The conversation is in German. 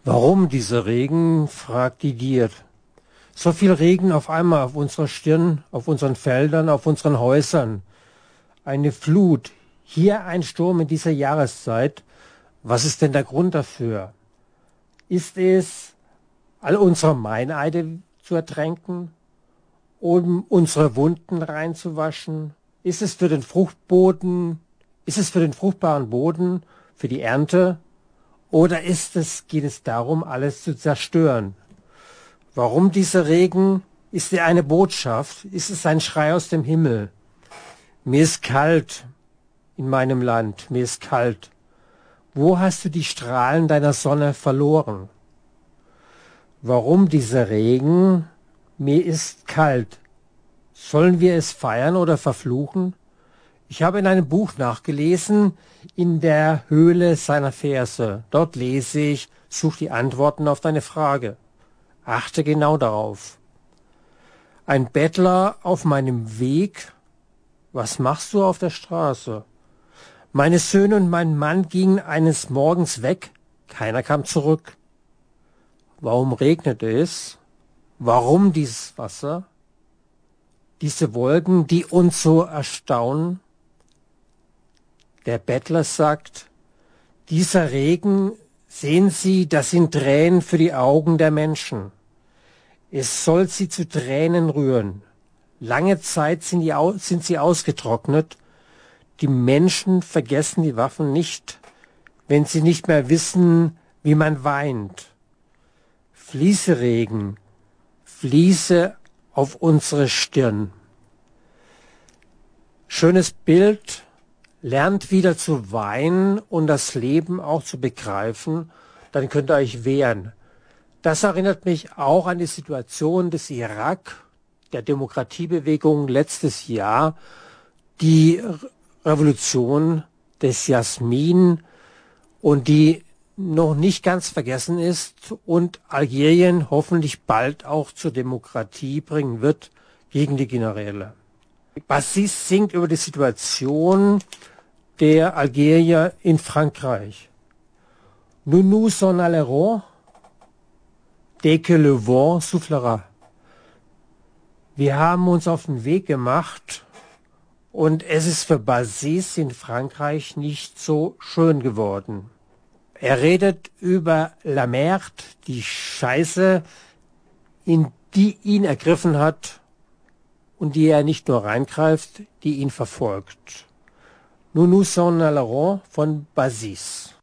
Warum dieser Regen, fragt die Gier. So viel Regen auf einmal auf unserer Stirn, auf unseren Feldern, auf unseren Häusern. Eine Flut, hier ein Sturm in dieser Jahreszeit. Was ist denn der Grund dafür? Ist es, all unsere Meineide zu ertränken, um unsere Wunden reinzuwaschen? Ist es für den Fruchtboden, ist es für den fruchtbaren Boden, für die Ernte? Oder geht es darum, alles zu zerstören? Warum dieser Regen? Ist er eine Botschaft? Ist es ein Schrei aus dem Himmel? Mir ist kalt in meinem Land, mir ist kalt. Wo hast du die Strahlen deiner Sonne verloren? Warum dieser Regen? Mir ist kalt. Sollen wir es feiern oder verfluchen? Ich habe in einem Buch nachgelesen, in der Höhle seiner Verse. Dort lese ich, such die Antworten auf deine Frage. Achte genau darauf. Ein Bettler auf meinem Weg. Was machst du auf der Straße? Meine Söhne und mein Mann gingen eines Morgens weg. Keiner kam zurück. Warum regnete es? Warum dieses Wasser? Diese Wolken, die uns so erstaunen? Der Bettler sagt, dieser Regen, sehen Sie, das sind Tränen für die Augen der Menschen. Es soll sie zu Tränen rühren. Lange Zeit sind sie ausgetrocknet. Die Menschen vergessen die Waffen nicht, wenn sie nicht mehr wissen, wie man weint. Fließe Regen, fließe auf unsere Stirn. Schönes Bild. Lernt wieder zu weinen und das Leben auch zu begreifen, dann könnt ihr euch wehren. Das erinnert mich auch an die Situation des Irak, der Demokratiebewegung letztes Jahr, die Revolution des Jasmin und die noch nicht ganz vergessen ist und Algerien hoffentlich bald auch zur Demokratie bringen wird gegen die Generäle. Bassis singt über die Situation der Algerier in Frankreich. Nous nous en allerons dès que le vent soufflera. Wir haben uns auf den Weg gemacht und es ist für Bassis in Frankreich nicht so schön geworden. Er redet über la merde, die Scheiße, in die ihn ergriffen hat und die er nicht nur reingreift, die ihn verfolgt. Nous nous en allerons von Bassis.